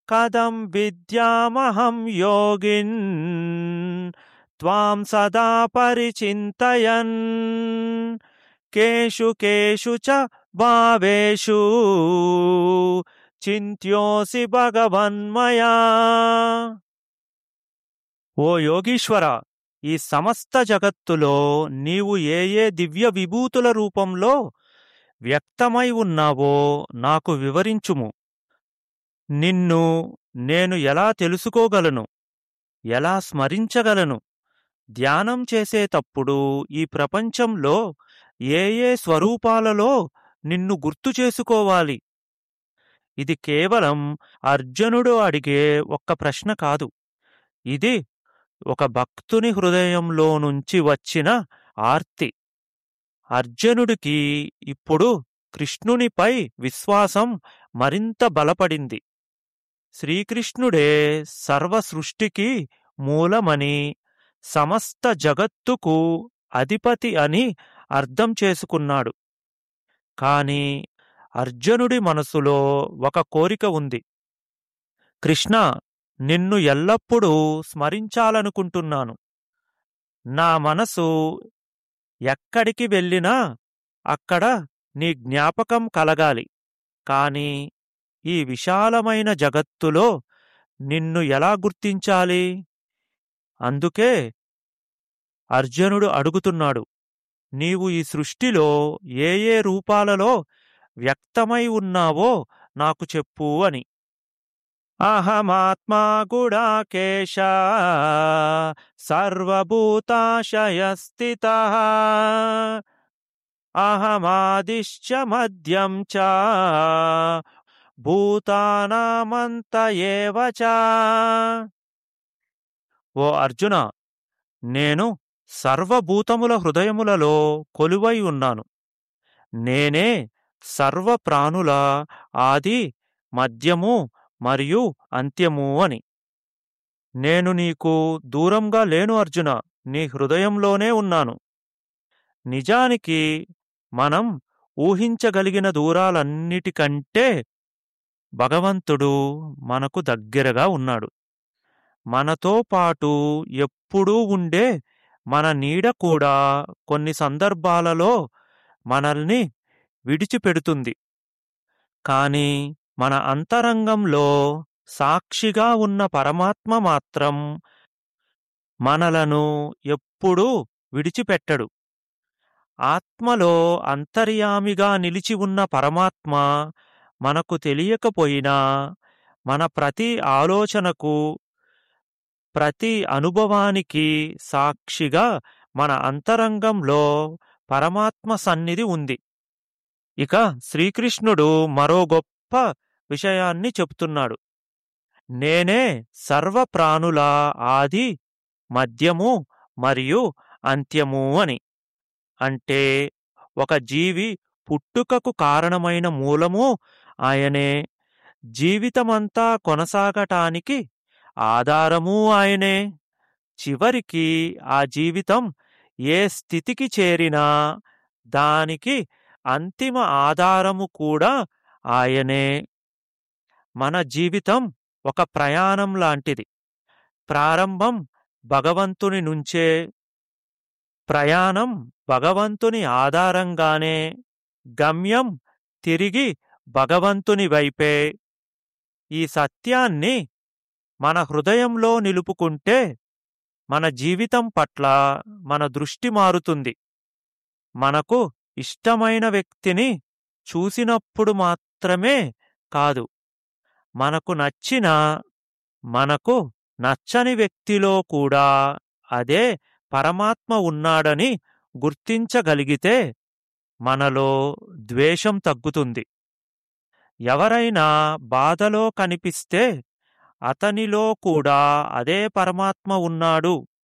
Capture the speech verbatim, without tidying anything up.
కథం విద్యామహం యోగిన్ త్వాం సదా పరిచింతయన్ కేషు కేషు చ భావేషు చింత్యోసి భగవన్మయా. ఓ యోగీశ్వర, ఈ సమస్త జగత్తులో నీవు ఏ ఏ దివ్య విభూతుల రూపంలో వ్యక్తమై ఉన్నావో నాకు వివరించుము. నిన్ను నేను ఎలా తెలుసుకోగలను, ఎలా స్మరించగలను? ధ్యానం చేసేటప్పుడు ఈ ప్రపంచంలో ఏ ఏ స్వరూపాలలో నిన్ను గుర్తు చేసుకోవాలి? ఇది కేవలం అర్జునుడు అడిగే ఒక్క ప్రశ్న కాదు. ఇది ఒక భక్తుని హృదయంలో నుంచి వచ్చిన ఆర్తి. అర్జునుడికి ఇప్పుడు కృష్ణునిపై విశ్వాసం మరింత బలపడింది. శ్రీకృష్ణుడే సర్వ సృష్టికి మూలమని, సమస్త జగత్తుకు అధిపతి అని అర్థం చేసుకున్నాడు. కాని అర్జునుడి మనసులో ఒక కోరిక ఉంది. కృష్ణ, నిన్ను ఎల్లప్పుడూ స్మరించాలనుకుంటున్నాను. నా మనసు ఎక్కడికి వెళ్ళినా అక్కడ నీ జ్ఞాపకం కలగాలి. కాని ఈ విశాలమైన జగత్తులో నిన్ను ఎలా గుర్తించాలి? అందుకే అర్జునుడు అడుగుతున్నాడు, నీవు ఈ సృష్టిలో ఏ ఏ రూపాలలో వ్యక్తమై ఉన్నావో నాకు చెప్పు అని. అహమాత్మా గుడాకేశ సర్వభూతాశయస్థితః అహమాదిశ్చ మధ్యం చ భూతానామంత ఏవ చ. ఓ అర్జున, నేను సర్వభూతముల హృదయములలో కొలువై ఉన్నాను. నేనే సర్వ ప్రాణుల ఆది, మధ్యము మరియు అంత్యము అని. నేను నీకు దూరంగా లేను అర్జున, నీ హృదయంలోనే ఉన్నాను. నిజానికి మనం ఊహించగలిగిన దూరాలన్నిటికంటే భగవంతుడు మనకు దగ్గరగా ఉన్నాడు. మనతో పాటు ఎప్పుడూ ఉండే మన నీడ కూడా కొన్ని సందర్భాలలో మనల్ని విడిచిపెడుతుంది. కాని మన అంతరంగంలో సాక్షిగా ఉన్న పరమాత్మ మాత్రం మనలను ఎప్పుడూ విడిచిపెట్టడు. ఆత్మలో అంతర్యామిగా నిలిచి ఉన్న పరమాత్మ మనకు తెలియకపోయినా మన ప్రతి ఆలోచనకు, ప్రతి అనుభవానికి సాక్షిగా మన అంతరంగంలో పరమాత్మ సన్నిధి ఉంది. ఇక శ్రీకృష్ణుడు మరో గొప్ప విషయాన్ని చెప్తున్నాడు. నేనే సర్వ ప్రాణుల ఆది, మధ్యము మరియు అంత్యము అని. అంటే ఒక జీవి పుట్టుకకు కారణమైన మూలము ఆయనే, జీవితమంతా కొనసాగటానికి ఆధారము ఆయనే, చివరికి ఆ జీవితం ఏ స్థితికి చేరినా దానికి అంతిమ ఆధారము కూడా ఆయనే. మన జీవితం ఒక ప్రయాణం లాంటిది. ప్రారంభం భగవంతుని నుంచే, ప్రయాణం భగవంతుని ఆధారంగానే, గమ్యం తిరిగి భగవంతుని వైపే. ఈ సత్యాన్ని మన హృదయంలో నిలుపుకుంటే మన జీవితం పట్ల మన దృష్టి మారుతుంది. మనకు ఇష్టమైన వ్యక్తిని చూసినప్పుడు మాత్రమే కాదు, మనకు నచ్చిన, మనకు నచ్చని వ్యక్తిలో కూడా అదే పరమాత్మ ఉన్నాడని గుర్తించగలిగితే మనలో ద్వేషం తగ్గుతుంది. ఎవరైనా బాధలో కనిపిస్తే అతనిలో కూడా అదే పరమాత్మ ఉన్నాడు